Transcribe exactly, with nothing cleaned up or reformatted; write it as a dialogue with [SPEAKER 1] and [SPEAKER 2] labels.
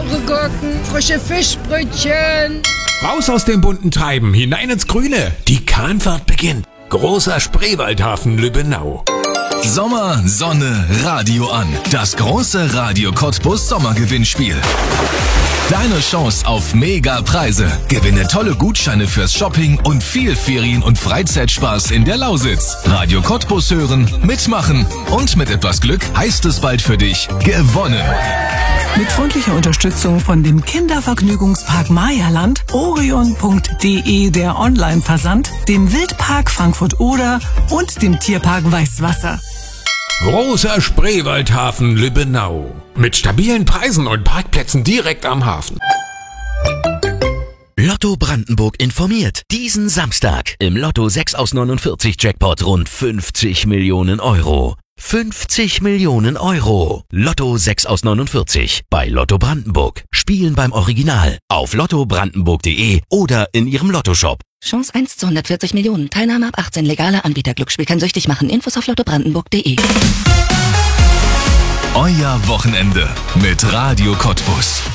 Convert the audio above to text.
[SPEAKER 1] saure Gurken, frische Fischbrötchen.
[SPEAKER 2] Raus aus dem bunten Treiben, hinein ins Grüne. Die Kahnfahrt beginnt. Großer Spreewaldhafen Lübbenau.
[SPEAKER 3] Sommer, Sonne, Radio an. Das große Radio Cottbus Sommergewinnspiel. Deine Chance auf Mega-Preise. Gewinne tolle Gutscheine fürs Shopping und viel Ferien- und Freizeitspaß in der Lausitz. Radio Cottbus hören, mitmachen und mit etwas Glück heißt es bald für dich gewonnen.
[SPEAKER 4] Mit freundlicher Unterstützung von dem Kindervergnügungspark Mayaland, orion punkt de der Online-Versand, dem Wildpark Frankfurt-Oder und dem Tierpark Weißwasser.
[SPEAKER 2] Großer Spreewaldhafen Lübbenau. Mit stabilen Preisen und Parkplätzen direkt am Hafen.
[SPEAKER 5] Lotto Brandenburg informiert. Diesen Samstag im Lotto sechs aus neunundvierzig Jackpot rund fünfzig Millionen Euro. fünfzig Millionen Euro. Lotto sechs aus neunundvierzig bei Lotto Brandenburg. Spielen beim Original auf lotto brandenburg punkt de oder in ihrem Lottoshop.
[SPEAKER 6] Chance eins zu hundertvierzig Millionen. Teilnahme ab achtzehn. Legaler Anbieter. Glücksspiel kann süchtig machen. Infos auf lotto brandenburg punkt de.
[SPEAKER 3] Euer Wochenende mit Radio Cottbus.